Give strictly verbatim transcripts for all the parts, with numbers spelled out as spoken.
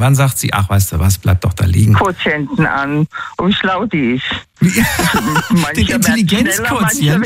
Wann sagt sie, ach, weißt du was, bleib doch da liegen? Quotienten an, und wie schlau die ist. Ja, den Intelligenzquotient.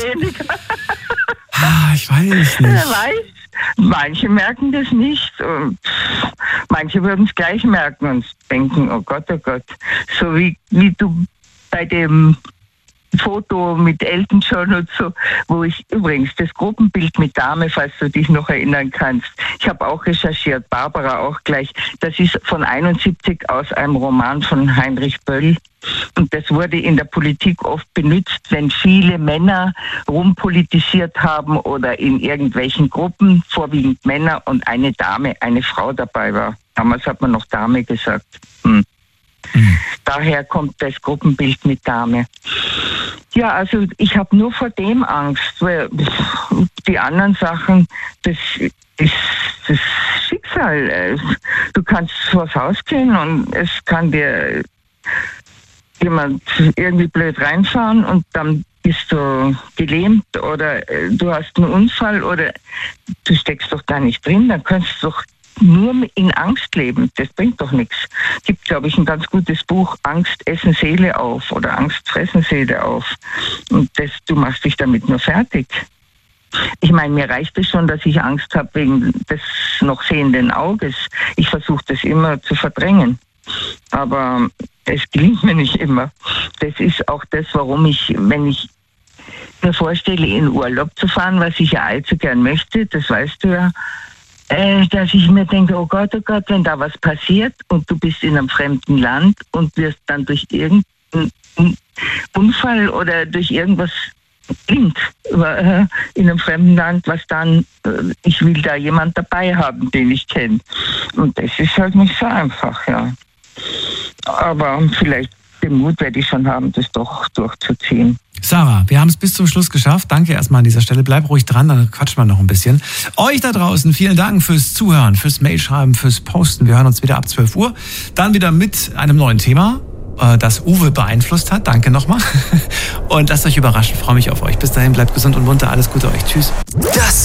Ah, ich weiß nicht. Wer weiß, manche merken das nicht. Und manche würden es gleich merken und denken, oh Gott, oh Gott. So wie, wie du bei dem Foto mit Elton John und so, wo ich übrigens das Gruppenbild mit Dame, falls du dich noch erinnern kannst, ich habe auch recherchiert, Barbara auch gleich, das ist von einundsiebzig aus einem Roman von Heinrich Böll. Und das wurde in der Politik oft benutzt, wenn viele Männer rumpolitisiert haben oder in irgendwelchen Gruppen, vorwiegend Männer und eine Dame, eine Frau dabei war. Damals hat man noch Dame gesagt. Hm. Mhm. Daher kommt das Gruppenbild mit Dame. Ja, also ich habe nur vor dem Angst, weil die anderen Sachen, das ist das Schicksal. Du kannst vors Haus gehen und es kann dir jemand irgendwie blöd reinfahren und dann bist du gelähmt oder du hast einen Unfall oder du steckst doch da nicht drin, dann kannst du doch nur in Angst leben. Das bringt doch nichts. Gibt, glaube ich, ein ganz gutes Buch, Angst essen Seele auf oder Angst fressen Seele auf. Und das, du machst dich damit nur fertig. Ich meine, mir reicht es schon, dass ich Angst habe wegen des noch sehenden Auges. Ich versuche das immer zu verdrängen. Aber es gelingt mir nicht immer. Das ist auch das, warum ich, wenn ich mir vorstelle, in Urlaub zu fahren, was ich ja allzu gern möchte, das weißt du ja, äh, dass ich mir denke, oh Gott, oh Gott, wenn da was passiert und du bist in einem fremden Land und wirst dann durch irgendeinen Unfall oder durch irgendwas blind äh, in einem fremden Land, was dann, äh, ich will da jemand dabei haben, den ich kenne. Und das ist halt nicht so einfach, ja. Aber vielleicht den Mut werde ich schon haben, das doch durchzuziehen. Sarah, wir haben es bis zum Schluss geschafft. Danke erstmal an dieser Stelle. Bleib ruhig dran, dann quatschen wir noch ein bisschen. Euch da draußen, vielen Dank fürs Zuhören, fürs Mailschreiben, fürs Posten. Wir hören uns wieder ab zwölf Uhr. Dann wieder mit einem neuen Thema, das Uwe beeinflusst hat. Danke nochmal. Und lasst euch überraschen. Ich freue mich auf euch. Bis dahin, bleibt gesund und munter. Alles Gute euch. Tschüss. Das